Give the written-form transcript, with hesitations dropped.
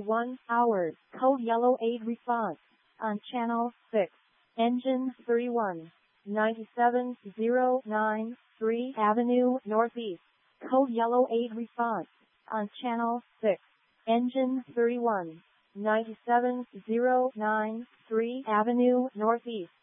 21 hours. Code yellow 8 response. On channel 6. Engine 31. 97093 Avenue Northeast. Code yellow 8 response. On channel 6. Engine 31. 97093 Avenue Northeast.